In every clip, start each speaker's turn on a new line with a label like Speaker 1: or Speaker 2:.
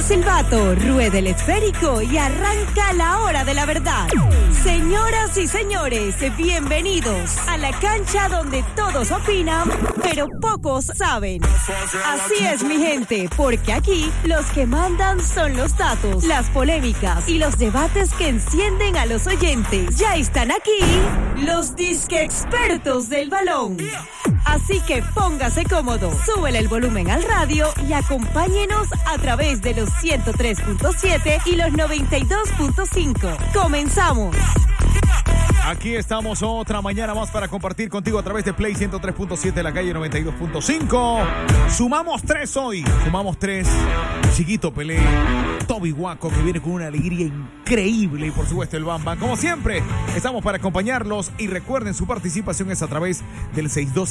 Speaker 1: el silbato, ruede el esférico y arranca la hora de la verdad. Señoras y señores, bienvenidos a la cancha donde todos opinan, pero pocos saben. Así es, mi gente, porque aquí los que mandan son los datos, las polémicas y los debates que encienden a los oyentes. Ya están aquí los disque expertos del balón. Así que póngase cómodo, súbele el volumen al radio y acompáñenos a través de los 103.7 y los 92.5. ¡Comenzamos!
Speaker 2: Aquí estamos otra mañana más para compartir contigo a través de Play 103.7, la calle 92.5. Sumamos 3 hoy. Sumamos 3. Chiquito Pelé, Toby Guaco, que viene con una alegría increíble. Y por supuesto el Bam Bam. Como siempre, estamos para acompañarlos. Y recuerden, su participación es a través del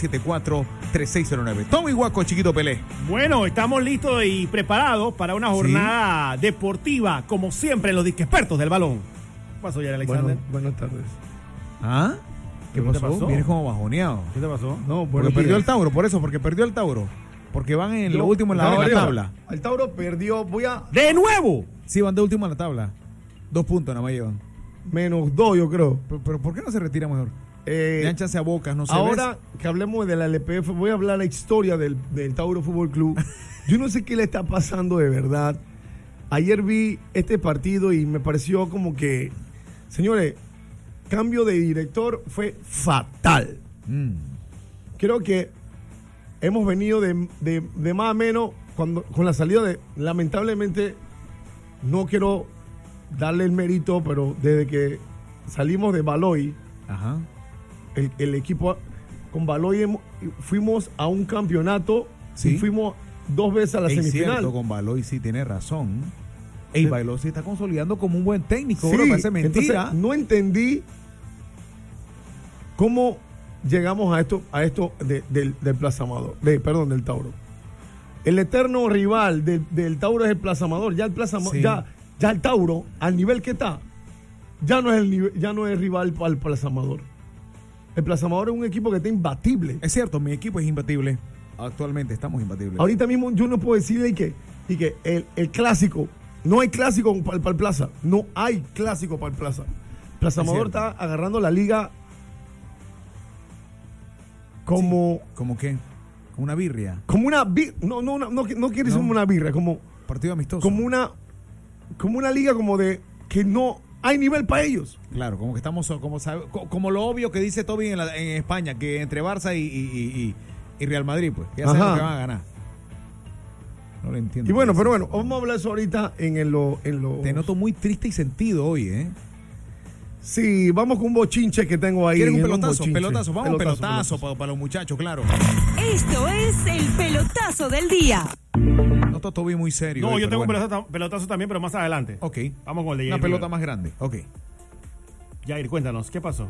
Speaker 2: 6274-3609. Toby Guaco, Chiquito Pelé.
Speaker 3: Bueno, estamos listos y preparados para una jornada deportiva, como siempre, en los disque expertos del balón. ¿Qué pasó, ya, Alexander?
Speaker 4: Buenas tardes.
Speaker 2: ¿Ah? ¿Qué
Speaker 3: te pasó?
Speaker 2: Vienes como bajoneado.
Speaker 3: ¿Qué te pasó?
Speaker 4: No,
Speaker 2: Porque perdió el Tauro, por eso, porque perdió el Tauro. Porque van en lo último en la tabla.
Speaker 4: El Tauro perdió,
Speaker 3: ¡De nuevo!
Speaker 2: Sí, van de último en la tabla. 2 puntos nada más llevan.
Speaker 4: -2, yo creo.
Speaker 2: Pero ¿por qué no se retira mejor? Le dan chance a Bocas, no sé.
Speaker 4: Ahora que hablemos de la LPF, voy a hablar la historia del Tauro Fútbol Club. Yo no sé qué le está pasando de verdad. Ayer vi este partido y me pareció como que, señores, cambio de director fue fatal. Creo que hemos venido de más a menos con la salida de, lamentablemente, no quiero darle el mérito, pero desde que salimos de Baloy,
Speaker 2: ajá,
Speaker 4: el equipo con Baloy fuimos a un campeonato,
Speaker 2: ¿sí?
Speaker 4: Y fuimos 2 veces a la semifinal.
Speaker 2: Cierto, con Baloy sí tiene razón. Baloy se está consolidando como un buen técnico,
Speaker 4: sí,
Speaker 2: bro, parece mentira.
Speaker 4: Entonces, no entendí cómo llegamos a esto del Plaza Amador, del Tauro. El eterno rival del Tauro es el Plaza Amador. Ya el Plaza Amador,
Speaker 2: sí.
Speaker 4: ya el Tauro, al nivel que está, ya no es rival para el Plaza Amador. El Plaza Amador es un equipo que está imbatible.
Speaker 2: Es cierto, mi equipo es imbatible. Actualmente estamos imbatibles.
Speaker 4: Ahorita mismo yo no puedo decirle que el clásico, no hay clásico para el Plaza. No hay clásico para el Plaza. Plaza Amador está agarrando la liga como...
Speaker 2: Sí. ¿Cómo qué? ¿Como una birria?
Speaker 4: Como una birria. No quiere decir una birria, como...
Speaker 2: Partido amistoso.
Speaker 4: Como una liga como de... que no hay nivel para ellos.
Speaker 2: Claro, como que estamos... Como lo obvio que dice Toby en España, que entre Barça y Real Madrid, pues. Ya saben lo que van a ganar. No lo entiendo.
Speaker 4: Y bueno, pero bueno, vamos a hablar eso ahorita en lo...
Speaker 2: Te noto muy triste y sentido hoy, ¿eh?
Speaker 4: Sí, vamos con un bochinche que tengo ahí.
Speaker 2: ¿Quieres un pelotazo? Vamos un pelotazo. Para los muchachos, claro.
Speaker 1: Esto es el pelotazo del día.
Speaker 2: Noto a Toby muy serio.
Speaker 3: No,
Speaker 2: hoy,
Speaker 3: yo tengo
Speaker 2: bueno.
Speaker 3: un pelotazo también, pero más adelante.
Speaker 2: Ok.
Speaker 3: Vamos con el de Jair.
Speaker 2: Una pelota más grande. Ok.
Speaker 3: Jair, cuéntanos, ¿qué pasó?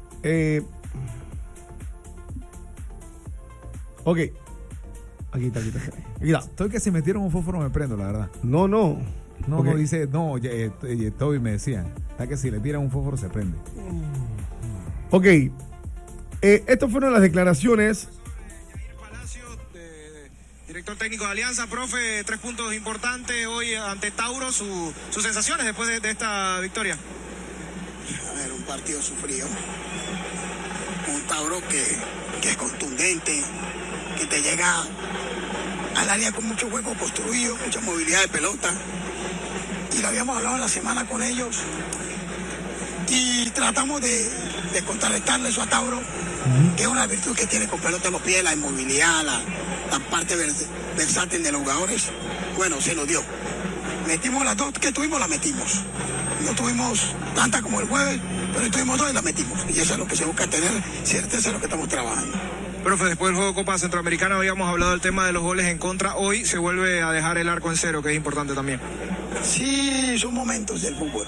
Speaker 4: Ok. Aquí está.
Speaker 2: Estoy que si metieron un fósforo me prendo, la verdad.
Speaker 4: No.
Speaker 2: No, dice, Toby me decía, está que si le tiran un fósforo se prende.
Speaker 4: Ok. Estas fueron las declaraciones.
Speaker 5: Jair Palacio, director técnico de Alianza. Profe, 3 puntos importantes hoy ante Tauro. Sus sensaciones después de esta victoria.
Speaker 6: A ver, un partido sufrido. Un Tauro que es contundente, que te llega al área con mucho hueco construido, mucha movilidad de pelota. Y lo habíamos hablado en la semana con ellos. Y tratamos de contrarrestarle eso a Tauro, que es una virtud que tiene con pelota en los pies, la inmovilidad, la parte versátil de los jugadores. Bueno, se nos dio. Metimos las 2 que tuvimos, las metimos. No tuvimos tantas como el jueves, pero tuvimos 2 y las metimos. Y eso es lo que se busca, tener certeza de lo que estamos trabajando.
Speaker 5: Profe, después del juego de Copa Centroamericana habíamos hablado del tema de los goles en contra. Hoy se vuelve a dejar el arco en cero, que es importante también.
Speaker 6: Sí, son momentos del fútbol.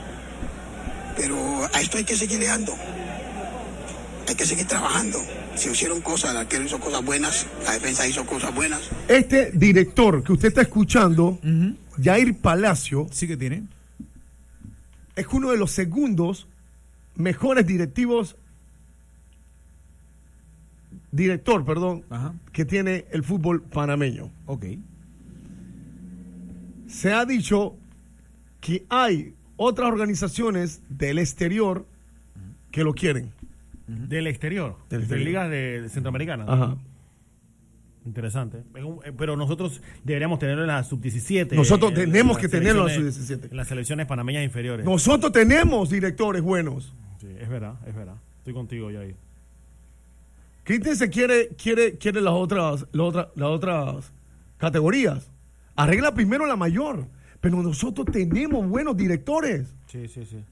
Speaker 6: Pero a esto hay que seguir dando. Hay que seguir trabajando. Se hicieron cosas, el arquero hizo cosas buenas, la defensa hizo cosas buenas.
Speaker 4: Este director que usted está escuchando, Jair Palacio,
Speaker 2: Sí que tiene.
Speaker 4: es uno de los segundos mejores director,
Speaker 2: Ajá.
Speaker 4: que tiene el fútbol panameño.
Speaker 2: Ok.
Speaker 4: se ha dicho que hay otras organizaciones del exterior que lo quieren.
Speaker 3: Del exterior.
Speaker 4: Del
Speaker 3: De
Speaker 4: exterior.
Speaker 3: ligas de Centroamericana.
Speaker 4: Ajá.
Speaker 3: Interesante. Pero nosotros deberíamos tenerlo en la sub-17.
Speaker 4: Nosotros
Speaker 3: en
Speaker 4: tenemos
Speaker 3: las
Speaker 4: que tenerlo en la
Speaker 3: selecciones-
Speaker 4: sub-17.
Speaker 3: En las selecciones panameñas inferiores.
Speaker 4: Nosotros tenemos directores buenos.
Speaker 3: Sí, es verdad, es verdad. Estoy contigo, Jair.
Speaker 4: Cristian se quiere las otras categorías. Arregla primero la mayor. Pero nosotros tenemos buenos directores.
Speaker 3: Sí.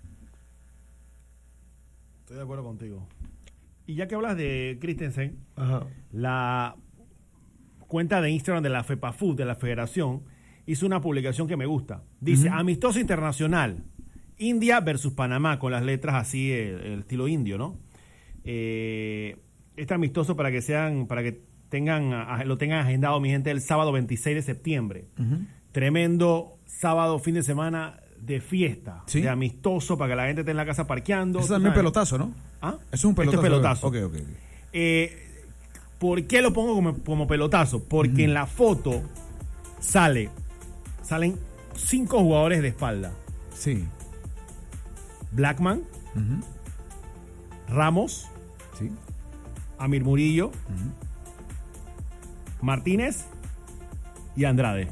Speaker 3: Estoy de acuerdo contigo. Y ya que hablas de Christensen,
Speaker 4: Ajá.
Speaker 3: la cuenta de Instagram de la FEPAFUT, de la Federación, hizo una publicación que me gusta. Dice, amistoso internacional, India versus Panamá, con las letras así, el estilo indio, ¿no? Este amistoso para que lo tengan agendado, mi gente, el sábado 26 de septiembre. Tremendo sábado, fin de semana de fiesta,
Speaker 2: Sí.
Speaker 3: de amistoso, para que la gente esté en la casa parqueando.
Speaker 2: Eso
Speaker 3: tú
Speaker 2: también
Speaker 3: sabes.
Speaker 2: pelotazo, ¿no?
Speaker 3: ¿Ah?
Speaker 2: Es un pelotazo.
Speaker 3: Esto es pelotazo.
Speaker 2: Ok.
Speaker 3: ¿Por qué lo pongo como pelotazo? Porque en la foto salen 5 jugadores de espalda.
Speaker 2: Sí.
Speaker 3: Blackman, Ramos,
Speaker 2: Sí.
Speaker 3: Amir Murillo, Martínez y Andrade.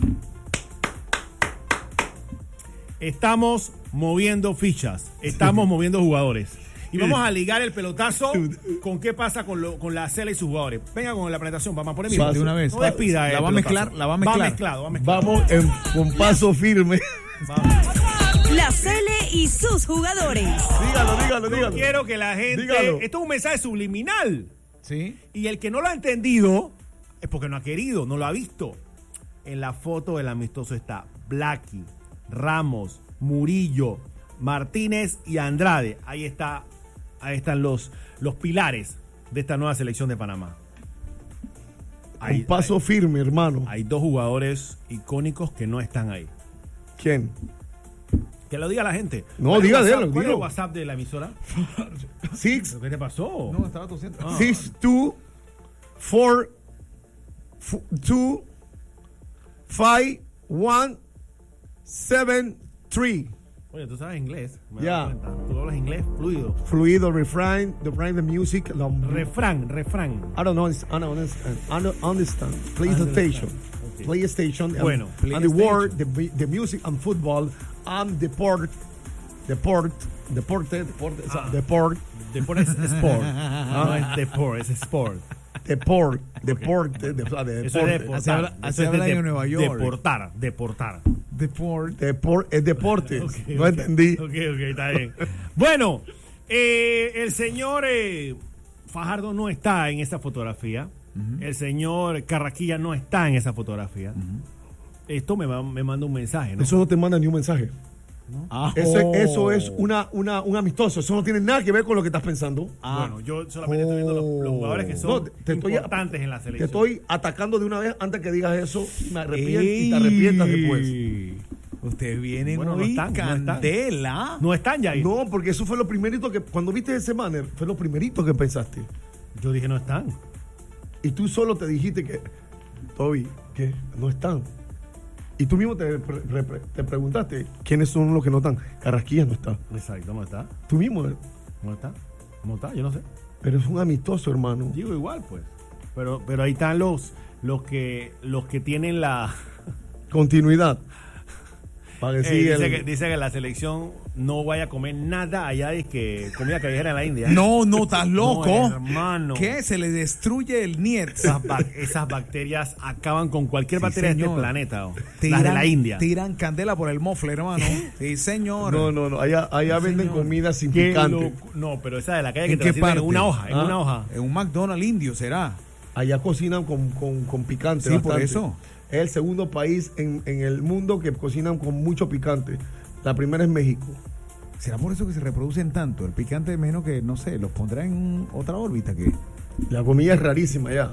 Speaker 3: Estamos moviendo fichas, estamos moviendo jugadores. Y vamos a ligar el pelotazo con qué pasa con la Cela y sus jugadores. Venga con la presentación, vamos a poner
Speaker 2: Sí, de una vez.
Speaker 3: No despida
Speaker 2: La
Speaker 3: el
Speaker 2: va a
Speaker 3: pelotazo.
Speaker 2: mezclar, la va a mezclar.
Speaker 3: Va mezclado.
Speaker 4: Vamos con paso firme.
Speaker 3: Vamos.
Speaker 1: La Cele y sus jugadores.
Speaker 4: Dígalo.
Speaker 3: Quiero que la gente...
Speaker 4: Dígalo.
Speaker 3: Esto es un mensaje subliminal.
Speaker 2: Sí.
Speaker 3: Y el que no lo ha entendido es porque no ha querido, no lo ha visto. En la foto del amistoso está Blacky, Ramos, Murillo, Martínez y Andrade. Ahí están los pilares de esta nueva selección de Panamá.
Speaker 4: Con paso firme, hermano.
Speaker 3: Hay 2 jugadores icónicos que no están ahí.
Speaker 4: ¿Quién?
Speaker 3: Que lo diga la gente.
Speaker 4: No,
Speaker 3: ¿Cuál es el
Speaker 4: diga,
Speaker 3: WhatsApp?
Speaker 4: dilo,
Speaker 3: ¿Cuál es el
Speaker 4: dilo.
Speaker 3: WhatsApp de la emisora?
Speaker 4: 6
Speaker 3: ¿Qué te pasó?
Speaker 2: No, estaba tosiendo.
Speaker 4: 2 4 2 5 1 7 3.
Speaker 3: Oye, tú sabes inglés. Me
Speaker 4: Ya.
Speaker 3: doy cuenta. Tú hablas inglés fluido.
Speaker 4: Fluido, refrain, the music.
Speaker 3: Refrán.
Speaker 4: I don't understand. PlayStation.
Speaker 3: Okay.
Speaker 4: PlayStation.
Speaker 3: Bueno,
Speaker 4: and the word, the music and football and deporte.
Speaker 3: Deporte es sport. No es deporte, es sport.
Speaker 4: Deporte.
Speaker 3: Eso es deportar.
Speaker 2: Así habla
Speaker 3: Eso es
Speaker 2: en Nueva York.
Speaker 3: Deportar.
Speaker 4: Es deporte.
Speaker 3: Ok,
Speaker 4: No
Speaker 3: ok.
Speaker 4: entendí.
Speaker 3: Ok, está bien. Bueno, el señor Fajardo no está en esa fotografía. El señor Carraquilla no está en esa fotografía. Esto me manda un mensaje, ¿no?
Speaker 4: Eso no te manda ni un mensaje.
Speaker 2: Ah,
Speaker 4: Eso es un amistoso. Eso no tiene nada que ver con lo que estás pensando.
Speaker 3: Bueno, yo solamente estoy viendo los jugadores que son
Speaker 4: No, te estoy-
Speaker 3: importantes en la
Speaker 4: Te
Speaker 3: selección.
Speaker 4: estoy atacando de una vez antes que digas eso. Me arrepiento y te arrepientas después.
Speaker 2: Ustedes vienen
Speaker 3: Bueno, no
Speaker 2: hoy
Speaker 3: están, no están.
Speaker 2: candela.
Speaker 3: No están ya ahí.
Speaker 4: No, porque eso fue lo primerito que. Cuando viste ese banner, fue lo primerito que pensaste.
Speaker 3: Yo dije no están.
Speaker 4: Y tú solo te dijiste que. Toby, que no están. Y tú mismo te preguntaste quiénes son los que no están. Carrasquilla no está.
Speaker 3: Exacto, no está.
Speaker 4: Tú mismo.
Speaker 3: No está. No está, yo no sé.
Speaker 4: Pero es un amistoso, hermano.
Speaker 3: Digo igual, pues. Pero ahí están los que tienen la...
Speaker 4: Continuidad. Para decir
Speaker 3: dice que la selección no vaya a comer nada allá de que comida callejera en la India.
Speaker 2: No, estás loco.
Speaker 3: No, hermano.
Speaker 2: ¿Qué? Se le destruye el niet.
Speaker 3: Esas bacterias acaban con cualquier
Speaker 2: Sí,
Speaker 3: bacteria de este
Speaker 2: señor.
Speaker 3: planeta. Las de la India.
Speaker 2: Tiran candela por el mofle, hermano. Sí, señor.
Speaker 4: No. Allá venden comida sin
Speaker 3: Qué
Speaker 4: picante.
Speaker 3: no, pero esa de la calle que
Speaker 2: ¿En
Speaker 3: te
Speaker 2: qué
Speaker 3: la sirven
Speaker 2: parte?
Speaker 3: en una hoja. En
Speaker 4: Ah.
Speaker 3: una hoja.
Speaker 2: En un McDonald's indio será.
Speaker 4: Allá cocinan con picante.
Speaker 2: Sí, por
Speaker 4: bastante.
Speaker 2: eso.
Speaker 4: Es el segundo país en el mundo que cocinan con mucho picante. La primera es México.
Speaker 2: ¿Será por eso que se reproducen tanto? El picante menos que, no sé, los pondrá en otra órbita que...
Speaker 4: La comida es rarísima allá.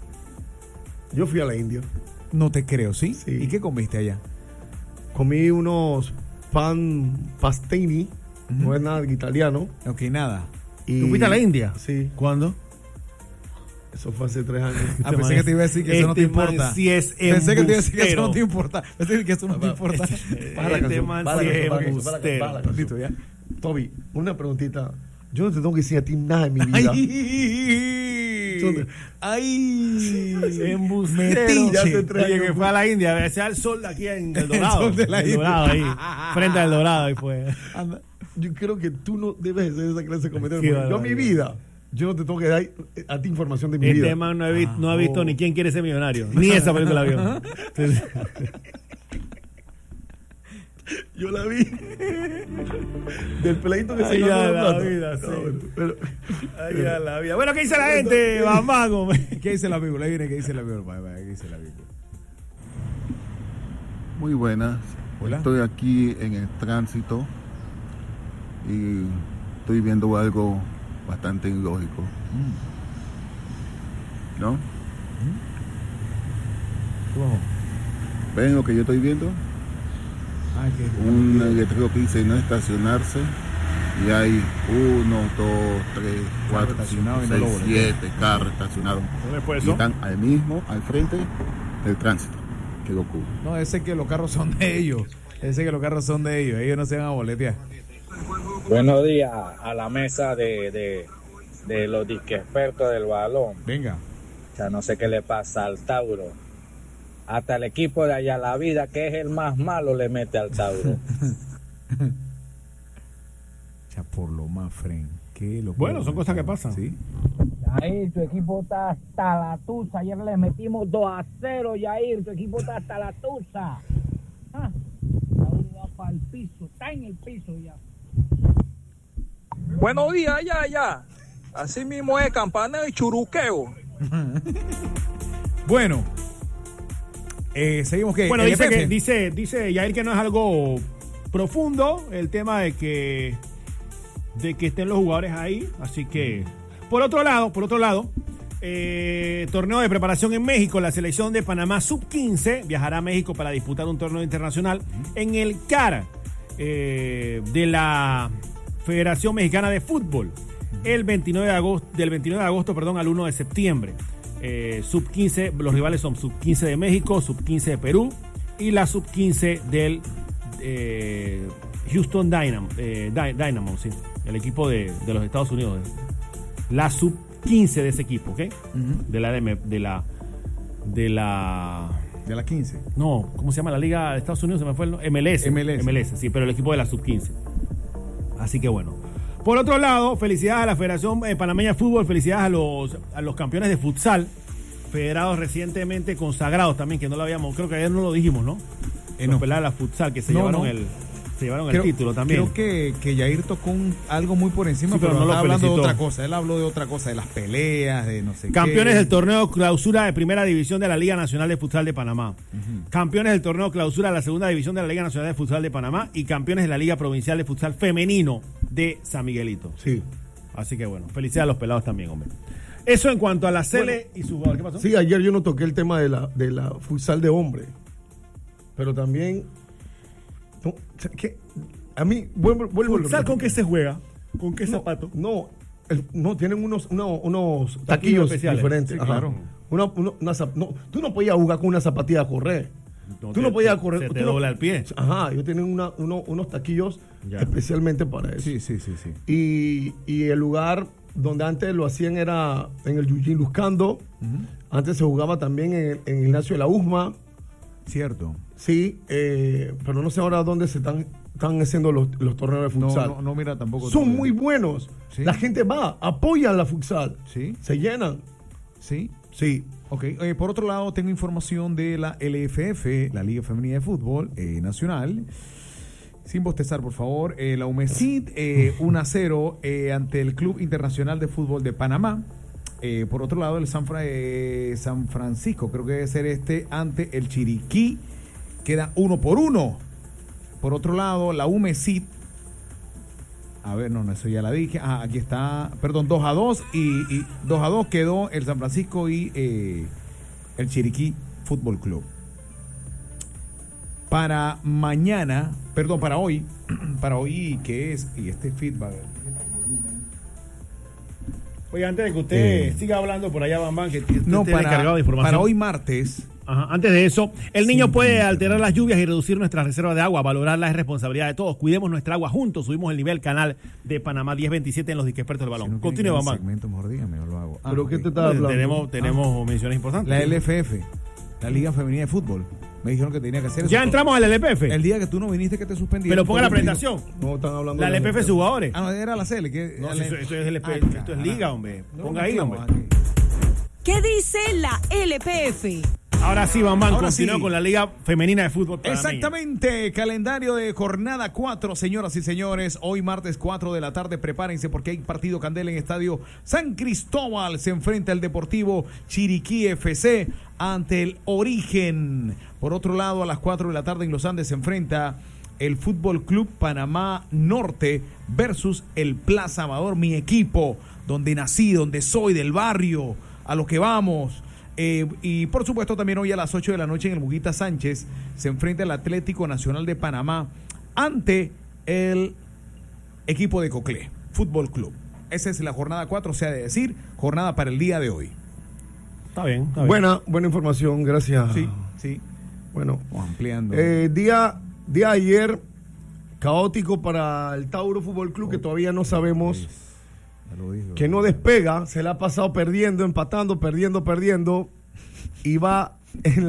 Speaker 4: Yo fui a la India.
Speaker 2: No te creo, ¿sí?
Speaker 4: Sí.
Speaker 2: ¿Y qué comiste allá?
Speaker 4: Comí unos pan pastini. No es nada italiano.
Speaker 2: Ok, nada.
Speaker 4: Y
Speaker 3: ¿Tú fuiste a la India?
Speaker 4: Sí.
Speaker 3: ¿Cuándo?
Speaker 4: Eso fue hace 3 años.
Speaker 2: Pensé que te iba a decir que eso no te importa.
Speaker 3: Sí es
Speaker 2: Pensé que te iba a decir que eso
Speaker 3: embustero.
Speaker 2: no te importa. Pensé que eso no te importa.
Speaker 4: Baja la canción,
Speaker 3: man
Speaker 4: baja la
Speaker 3: sí es
Speaker 4: canción, baja la
Speaker 3: embustero.
Speaker 4: canción.
Speaker 2: Listo, ya.
Speaker 4: Toby, una preguntita. Yo no te tengo que decir a ti nada en mi vida.
Speaker 2: ¡Ay!
Speaker 3: Embustero.
Speaker 4: Ya hace 3
Speaker 3: Oye,
Speaker 4: años.
Speaker 3: que fue a la India, a veces al sol de aquí en El Dorado.
Speaker 2: sol de la
Speaker 3: El
Speaker 2: India.
Speaker 3: Dorado ahí, frente al Dorado ahí fue.
Speaker 4: Yo creo que tú no debes hacer esa clase de comentarios.
Speaker 3: Qué
Speaker 4: porque Yo en mi
Speaker 3: barbaridad.
Speaker 4: vida, yo no te tengo que dar a ti información de mi
Speaker 3: Este
Speaker 4: vida.
Speaker 3: man no ha visto ni quién quiere ser millonario. Ni esa película vio. Entonces,
Speaker 4: Yo la vi. Del peladito que se
Speaker 3: Ay,
Speaker 4: ganó
Speaker 3: ya
Speaker 4: la
Speaker 3: la
Speaker 4: plata.
Speaker 3: vida, sí.
Speaker 4: Pero-
Speaker 3: ay, ya la vida. Bueno, ¿qué dice la gente? Vamos.
Speaker 2: ¿Qué dice la Biblia? Ahí viene, ¿qué dice la Biblia? ¿Qué dice la Biblia?
Speaker 7: Muy buenas.
Speaker 2: Hola.
Speaker 7: Estoy aquí en el tránsito y estoy viendo algo bastante ilógico. ¿No?
Speaker 2: ¿Qué bajó?
Speaker 7: ¿Ven lo que yo estoy viendo?
Speaker 2: Ay, qué
Speaker 7: Un letrero que dice no estacionarse y hay 1, 2, 3, 4, 5,
Speaker 2: estacionado y no
Speaker 7: 6,
Speaker 2: lo voltea.
Speaker 7: 7 carros estacionados.
Speaker 3: ¿Dónde fue
Speaker 7: Y
Speaker 3: eso?
Speaker 7: están al frente del tránsito. Qué locura.
Speaker 2: No, ese que los carros son de ellos. Ese que los carros son de ellos. Ellos no se van a boletear.
Speaker 8: Buenos días a la mesa de los disque expertos del balón.
Speaker 2: Venga.
Speaker 8: O sea, no sé qué le pasa al Tauro. Hasta el equipo de Allá la Vida, que es el más malo, le mete al Tauro.
Speaker 2: Ya por lo más, Fren. Qué locura.
Speaker 3: Bueno, son cosas que pasan.
Speaker 2: Sí.
Speaker 9: Yair, tu equipo está hasta la tusa. Ayer le metimos 2-0, Yair. Tu equipo está hasta la tusa. Ah, Tauro va para el piso. Está en el piso ya.
Speaker 10: Buenos días, ya. Así mismo es, campaneo y churuqueo.
Speaker 2: Bueno. Seguimos que.
Speaker 3: Bueno,
Speaker 2: el
Speaker 3: dice,
Speaker 2: defensa.
Speaker 3: dice Yair que no es algo profundo el tema de que estén los jugadores ahí. Así que, por otro lado, torneo de preparación en México. La selección de Panamá Sub-15 viajará a México para disputar un torneo internacional en el CAR de la Federación Mexicana de Fútbol el 29 de agosto, del 29 de agosto al 1 de septiembre. Sub-15, los rivales son Sub-15 de México, Sub-15 de Perú y la Sub-15 del Houston Dynamo, sí, el equipo de los Estados Unidos. La Sub-15 de ese equipo, ¿ok? De la
Speaker 2: 15.
Speaker 3: No, ¿cómo se llama la liga de Estados Unidos? Se me fue el MLS, sí, pero el equipo de la Sub-15. Así que bueno. Por otro lado, felicidades a la Federación Panameña de Fútbol, felicidades a los campeones de futsal, federados recientemente consagrados también, que no lo habíamos, creo que ayer no lo dijimos, ¿no? Los pelados de la futsal, que se llevaron el título también.
Speaker 2: Creo que Yair tocó algo muy por encima,
Speaker 3: Sí,
Speaker 2: pero no
Speaker 3: lo
Speaker 2: está hablando de
Speaker 3: felicitó.
Speaker 2: otra cosa. Él habló de otra cosa, de las peleas, de no sé
Speaker 3: Campeones
Speaker 2: qué.
Speaker 3: del torneo clausura de primera división de la Liga Nacional de Futsal de Panamá. Campeones del torneo clausura de la segunda división de la Liga Nacional de Futsal de Panamá. Y campeones de la Liga Provincial de Futsal Femenino de San Miguelito.
Speaker 4: Sí.
Speaker 3: Así que bueno, felicidades a los pelados también, hombre. Eso en cuanto a la Cele y su jugador. ¿Qué pasó?
Speaker 4: Sí, ayer yo no toqué el tema de la futsal de hombre. Pero también. No, ¿qué? A mí, vuelvo
Speaker 3: ¿Futsal con qué se juega? ¿Con qué zapato?
Speaker 4: No, tienen unos taquillos
Speaker 3: especiales.
Speaker 4: diferentes.
Speaker 3: Sí,
Speaker 4: Ajá.
Speaker 3: claro.
Speaker 4: Tú no podías jugar con una zapatilla a correr. Tú no podías correr.
Speaker 3: Se te
Speaker 4: tú no-
Speaker 3: dobla el pie.
Speaker 4: Ajá, ellos tienen unos taquillos
Speaker 3: Ya.
Speaker 4: especialmente para eso.
Speaker 2: Sí.
Speaker 4: Y el lugar donde antes lo hacían era en el Yuyin Luscando. Antes se jugaba también en el gimnasio de la USMA.
Speaker 2: Cierto.
Speaker 4: Sí, pero no sé ahora dónde se están haciendo los torneos de futsal.
Speaker 2: No, mira, tampoco.
Speaker 4: Son muy buenos.
Speaker 2: Sí.
Speaker 4: La gente va, apoya la futsal.
Speaker 2: Sí.
Speaker 4: Se llenan.
Speaker 2: Sí.
Speaker 4: Sí.
Speaker 2: Ok, por otro lado, tengo información de la LFF, la Liga Femenina de Fútbol Nacional. Sin bostezar, por favor. La UMESID 1-0 ante el Club Internacional de Fútbol de Panamá. Por otro lado, el San Francisco, creo que debe ser ante el Chiriquí. Queda 1-1. Por otro lado, la UMESID. A ver, no, eso ya la dije. Aquí está, perdón, 2-2 y 2-2 quedó el San Francisco y el Chiriquí Fútbol Club. Para mañana, perdón, para hoy, ¿qué es? Y este feedback.
Speaker 3: Oye, antes de que usted siga hablando por allá, Bambán, que usted
Speaker 2: No,
Speaker 3: tiene cargado de información.
Speaker 2: para hoy martes.
Speaker 3: Ajá, antes de eso, el niño puede alterar las lluvias y reducir nuestra reserva de agua. Valorarla es responsabilidad de todos. Cuidemos nuestra agua juntos. Subimos el nivel canal de Panamá 1027 en los disques expertos del balón.
Speaker 2: Si no
Speaker 3: Continúe, Bambán.
Speaker 2: segmento, mejor dígame, yo lo hago.
Speaker 4: ¿Pero qué te estaba hablando?
Speaker 3: Tenemos menciones importantes.
Speaker 2: La LFF, la Liga Femenina de Fútbol. Me dijeron que tenía que hacer eso.
Speaker 3: Ya entramos al LPF.
Speaker 2: El día que tú no viniste que te suspendieron.
Speaker 3: Pero ponga la presentación.
Speaker 4: No, están hablando
Speaker 3: La
Speaker 4: de
Speaker 3: LPF sus jugadores.
Speaker 2: Ah, no, era la CL.
Speaker 3: No, esto es LPF, esto es liga, hombre. Ponga ahí, hombre.
Speaker 1: ¿Qué dice la LPF?
Speaker 3: Ahora sí, Bambán,
Speaker 2: Ahora
Speaker 3: continúa
Speaker 2: sí.
Speaker 3: con la Liga Femenina de Fútbol panameña.
Speaker 2: Exactamente, calendario de jornada 4, señoras y señores. Hoy martes 4 de la tarde, prepárense porque hay partido candela en Estadio San Cristóbal. Se enfrenta el Deportivo Chiriquí FC ante el Origen. Por otro lado, a las 4 de la tarde en Los Andes se enfrenta el Fútbol Club Panamá Norte versus el Plaza Amador, mi equipo, donde nací, donde soy, del barrio, a lo que vamos. Y por supuesto también hoy a las 8 de la noche en el Muguita Sánchez se enfrenta el Atlético Nacional de Panamá ante el equipo de Coclé, Fútbol Club. Esa es la jornada 4, o sea, de decir, jornada para el día de hoy.
Speaker 3: Está bien.
Speaker 4: Buena información, gracias.
Speaker 2: Sí.
Speaker 4: Bueno,
Speaker 2: ampliando.
Speaker 4: Día ayer caótico para el Tauro Fútbol Club, que todavía no sabemos, que no despega, se la ha pasado perdiendo, empatando, perdiendo, y va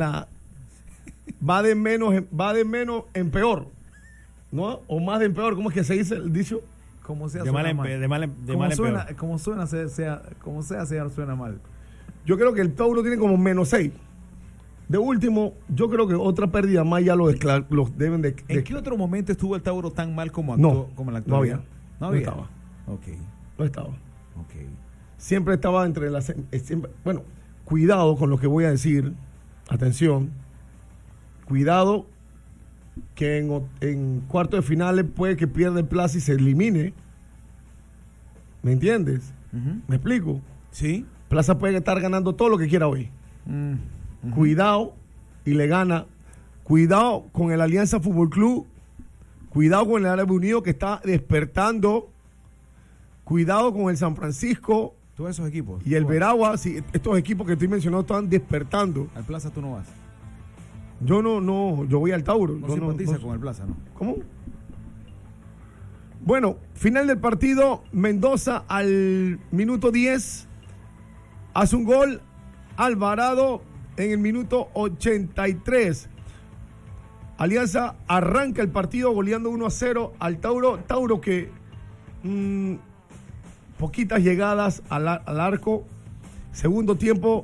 Speaker 4: de menos en peor, ¿no? O más de en peor, ¿cómo es que se dice el dicho?
Speaker 2: Como sea,
Speaker 3: de mal en peor.
Speaker 2: Como suena, suena mal.
Speaker 4: Yo creo que el Tauro tiene como -6. De último, yo creo que otra pérdida más ya los deben de...
Speaker 2: ¿En qué otro momento estuvo el Tauro tan mal como en la actualidad?
Speaker 4: No estaba.
Speaker 2: Ok.
Speaker 4: No estaba.
Speaker 2: Ok.
Speaker 4: Siempre estaba entre las... Bueno, cuidado con lo que voy a decir. Atención. Cuidado que en cuartos de finales puede que pierda el plaza y se elimine. ¿Me entiendes? ¿Me explico?
Speaker 2: Sí.
Speaker 4: Plaza puede estar ganando todo lo que quiera hoy. Cuidado y le gana. Cuidado con el Alianza Fútbol Club. Cuidado con el Árabe Unido que está despertando. Cuidado con el San Francisco.
Speaker 2: Todos esos equipos.
Speaker 4: Y el Veragua. Sí, estos equipos que estoy mencionando están despertando.
Speaker 2: Al Plaza tú no vas.
Speaker 4: Yo no, yo voy al Tauro.
Speaker 2: No simpatiza con el Plaza, ¿no?
Speaker 4: ¿Cómo? Bueno, final del partido. Mendoza al minuto 10 hace un gol. Alvarado en el minuto 83. Alianza arranca el partido goleando 1-0 al Tauro. Tauro que poquitas llegadas al arco. Segundo tiempo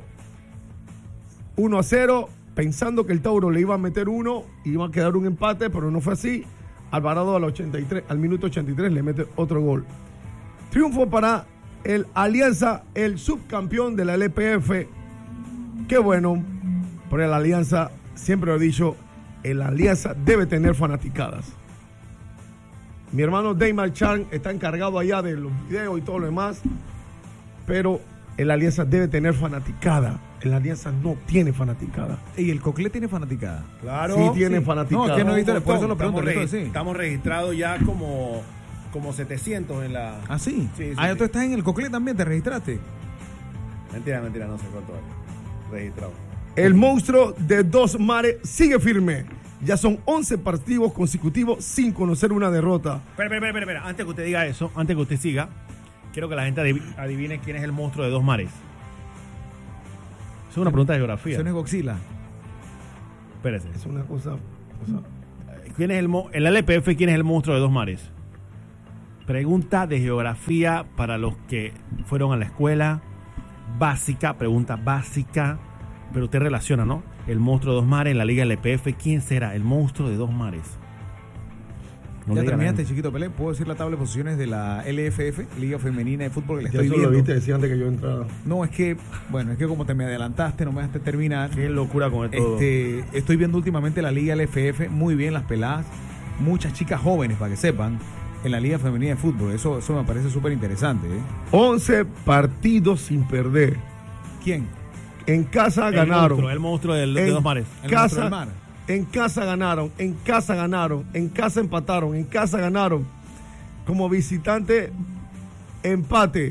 Speaker 4: 1-0. Pensando que el Tauro le iba a meter uno, iba a quedar un empate, pero no fue así. Alvarado al minuto 83 le mete otro gol. Triunfo para el Alianza, el subcampeón de la LPF. Qué bueno, por el Alianza, siempre lo he dicho, el Alianza debe tener fanaticadas. Mi hermano Deymar Chan está encargado allá de los videos y todo lo demás, pero el Alianza debe tener fanaticada. El Alianza no tiene fanaticada.
Speaker 2: ¿Y el Coclé tiene fanaticada?
Speaker 3: Claro.
Speaker 4: Sí tiene fanaticada.
Speaker 2: No, que no he visto, por eso lo pregunto.
Speaker 3: Estamos registrados ya como 700 en la...
Speaker 2: ¿Ah, sí?
Speaker 3: Sí.
Speaker 2: ¿Tú estás en el Coclé también? ¿Te registraste?
Speaker 3: Mentira, no sé cuánto registrado.
Speaker 4: El monstruo de Dos Mares sigue firme. Ya son 11 partidos consecutivos sin conocer una derrota.
Speaker 3: Espera. Antes que usted diga eso, antes que usted siga, quiero que la gente adivine quién es el monstruo de Dos Mares. Es una pregunta de geografía.
Speaker 2: Eso no es Godzilla.
Speaker 3: Espérese.
Speaker 4: Es una cosa...
Speaker 3: ¿Quién es el LPF, quién es el monstruo de Dos Mares? Pregunta de geografía para los que fueron a la escuela. Básica, pregunta básica. Pero usted relaciona, ¿no? El monstruo de Dos Mares en la Liga LPF. ¿Quién será el monstruo de Dos Mares?
Speaker 2: No ya terminaste, chiquito Pelé. ¿Puedo decir la tabla de posiciones de la LFF, Liga Femenina de Fútbol, que le estoy viendo?
Speaker 4: Lo viste, decía antes que yo entrara.
Speaker 2: No, es que como te me adelantaste, no me dejaste terminar.
Speaker 3: Qué locura con esto.
Speaker 2: Estoy viendo últimamente la Liga LFF, muy bien las peladas, muchas chicas jóvenes, para que sepan, en la Liga Femenina de Fútbol. Eso me parece súper interesante.
Speaker 4: 11 partidos sin perder.
Speaker 2: ¿Quién?
Speaker 4: En casa ganaron.
Speaker 3: El monstruo de Dos Mares.
Speaker 4: En casa ganaron, en casa empataron, en casa ganaron. Como visitante, empate.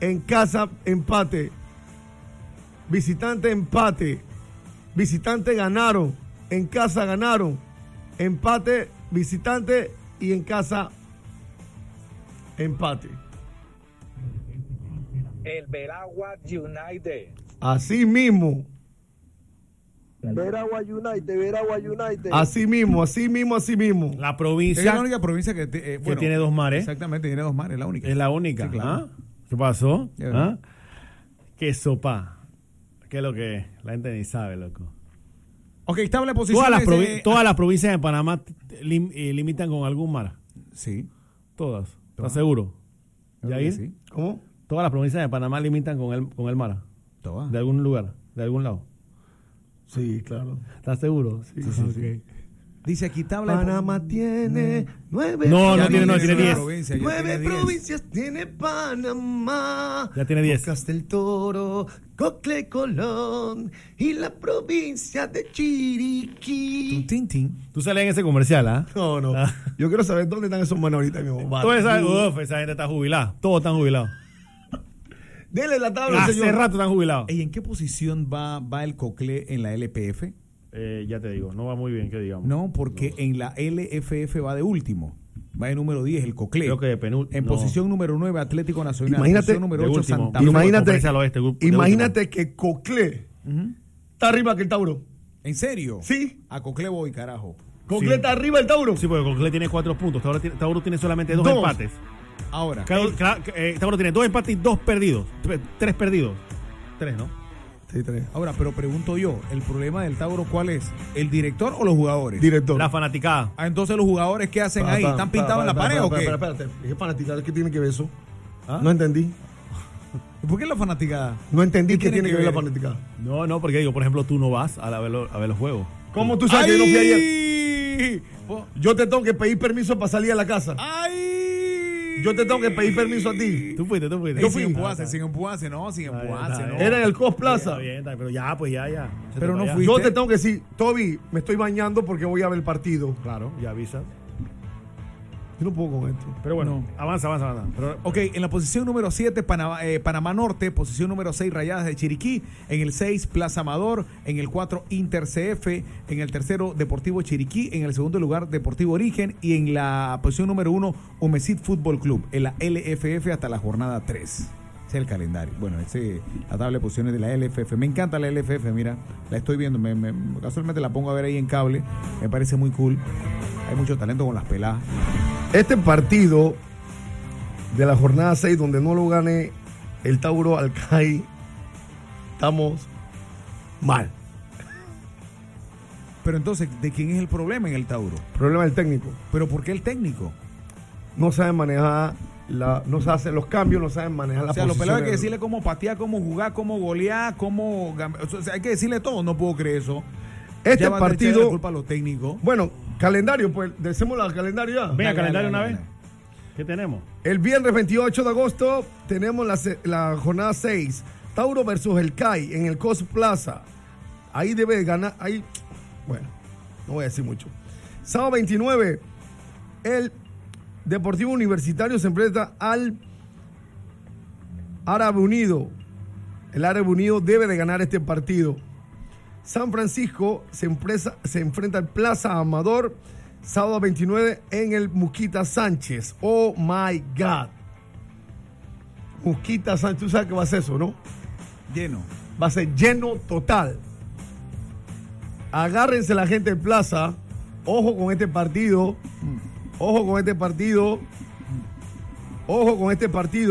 Speaker 4: En casa, empate. Visitante, empate. Visitante, ganaron. En casa, ganaron. Empate, visitante. Y en casa, empate.
Speaker 8: El Veragua United.
Speaker 4: Así mismo.
Speaker 11: Veragua United.
Speaker 4: Así mismo.
Speaker 3: La
Speaker 2: Es
Speaker 3: provincia
Speaker 2: la única provincia que
Speaker 3: tiene dos mares.
Speaker 2: Exactamente, tiene dos mares, la única.
Speaker 3: Es la única.
Speaker 2: Sí, claro.
Speaker 3: ¿Ah? ¿Qué pasó?
Speaker 2: Es verdad.
Speaker 3: ¿Ah? ¿Qué sopa? ¿Qué es lo que es? La gente ni sabe, loco.
Speaker 2: Ok, tabla de posiciones.
Speaker 3: Todas las provincias de Panamá limitan con algún mar.
Speaker 2: Sí.
Speaker 3: Todas. ¿Estás seguro?
Speaker 2: ¿Yair? Sí.
Speaker 4: ¿Cómo?
Speaker 3: Todas las provincias de Panamá limitan con el mar.
Speaker 2: Todas.
Speaker 3: De algún lugar, de algún lado.
Speaker 4: Sí, claro.
Speaker 3: ¿Estás seguro?
Speaker 4: Sí.
Speaker 2: Dice aquí tabla
Speaker 4: Panamá tiene 9
Speaker 3: No, tiene
Speaker 2: tiene
Speaker 3: 10.
Speaker 2: provincias, ya
Speaker 4: 9
Speaker 2: tiene 10.
Speaker 4: provincias tiene Panamá.
Speaker 3: Ya tiene 10.
Speaker 4: Bocas del Toro, Cocle, Colón y la provincia de Chiriquí.
Speaker 3: Tú sales en ese comercial, ¿ah?
Speaker 4: No.
Speaker 3: Ah.
Speaker 4: Yo quiero saber dónde están esos manos ahorita, mi amor.
Speaker 3: Esa gente está jubilada. Todos están jubilados.
Speaker 4: Dele la tabla,
Speaker 3: Hace
Speaker 4: señor.
Speaker 3: rato están jubilados.
Speaker 2: ¿Y en qué posición va el Coclé en la LPF?
Speaker 3: Ya te digo, no va muy bien, que digamos.
Speaker 2: No, porque en la LFF va de último. Va de número 10, el Coclé.
Speaker 3: Creo que de penúltimo.
Speaker 2: En posición número 9, Atlético Nacional.
Speaker 4: Imagínate,
Speaker 2: posición número
Speaker 3: de
Speaker 2: 8,
Speaker 3: último.
Speaker 2: Santa Fe.
Speaker 4: Imagínate que Coclé está arriba que el Tauro.
Speaker 2: ¿En serio?
Speaker 4: Sí.
Speaker 2: A Coclé voy, carajo.
Speaker 4: Coclé está arriba el Tauro.
Speaker 3: Sí, porque Coclé tiene 4 puntos. Tauro tiene solamente 2
Speaker 4: Dos.
Speaker 3: empates.
Speaker 2: Ahora.
Speaker 3: Tauro tiene 2 empates y 2 perdidos. 3 perdidos. 3, ¿no?
Speaker 4: Sí, 3.
Speaker 2: Ahora, pero pregunto yo, ¿el problema del Tauro cuál es? ¿El director o los jugadores?
Speaker 4: Director.
Speaker 3: La fanaticada.
Speaker 2: Ah, entonces los jugadores, ¿qué hacen ahí? ¿Están pintados en la pared o qué?
Speaker 4: Espérate. ¿Qué fanaticada? ¿Qué tiene que ver eso?
Speaker 3: ¿Ah?
Speaker 4: No entendí.
Speaker 2: ¿Y por qué la fanaticada?
Speaker 4: No entendí qué
Speaker 2: tiene
Speaker 4: tiene
Speaker 2: que
Speaker 4: que ver la
Speaker 2: ver?
Speaker 4: fanaticada.
Speaker 3: No, porque digo, por ejemplo, tú no vas a ver los juegos.
Speaker 4: ¿Cómo tú sabes que yo no fui ayer?
Speaker 2: ¡Ay!
Speaker 4: Yo te tengo que pedir permiso para salir a la casa.
Speaker 2: ¡Ay!
Speaker 4: Yo te tengo que pedir permiso a ti.
Speaker 3: Tú fuiste.
Speaker 2: Yo fui. Sin empujarse, no.
Speaker 4: Era en el Cos Plaza.
Speaker 3: Está bien, pero ya.
Speaker 2: Pero no
Speaker 3: fui.
Speaker 2: fui.
Speaker 4: Yo te tengo que decir, Toby, me estoy bañando porque voy a ver el partido.
Speaker 3: Claro, ya avisas.
Speaker 4: Yo no puedo con esto.
Speaker 3: Pero bueno, avanza. Pero,
Speaker 2: Ok, en la posición número 7, Panamá Norte. Posición número 6, Rayadas de Chiriquí. En el 6, Plaza Amador. En el 4, Inter CF. En el tercero, Deportivo Chiriquí. En el segundo lugar, Deportivo Origen. Y en la posición número 1, Humecid Fútbol Club. En la LFF hasta la jornada 3. Ese es el calendario. Bueno, la tabla de posiciones de la LFF. Me encanta la LFF, mira. La estoy viendo. Casualmente la pongo a ver ahí en cable. Me parece muy cool. Hay mucho talento con las peladas.
Speaker 4: Este partido de la jornada 6, donde no lo gane el Tauro Alcai, estamos mal.
Speaker 2: Pero entonces, ¿de quién es el problema en el Tauro?
Speaker 4: Problema del técnico.
Speaker 2: ¿Pero por qué el técnico?
Speaker 4: No saben manejar, no se hacen los cambios, no saben manejar la
Speaker 2: O sea, los
Speaker 4: posición.
Speaker 2: pelados hay que decirle cómo patear, cómo jugar, cómo golear, cómo... O sea, hay que decirle todo, no puedo creer eso.
Speaker 4: Este
Speaker 2: Ya van a echarle
Speaker 4: partido,
Speaker 2: la culpa a los técnicos.
Speaker 4: bueno, calendario, pues, decimos el calendario ya.
Speaker 3: venga,
Speaker 2: Dale,
Speaker 3: calendario
Speaker 2: dale,
Speaker 3: una
Speaker 2: dale.
Speaker 3: vez. ¿Qué tenemos?
Speaker 4: El viernes 28 de agosto tenemos la jornada 6. Tauro versus el CAI en el Cos Plaza. Ahí debe de ganar. Ahí, bueno, no voy a decir mucho. Sábado 29, el Deportivo Universitario se enfrenta al Árabe Unido. El Árabe Unido debe de ganar este partido. San Francisco se enfrenta al Plaza Amador. Sábado 29 en el Musquita Sánchez. Oh my God. Musquita Sánchez, tú sabes que va a ser eso, ¿no?
Speaker 2: Lleno.
Speaker 4: Va a ser lleno total. Agárrense la gente en plaza. Ojo con este partido. Ojo con este partido. Ojo con este partido.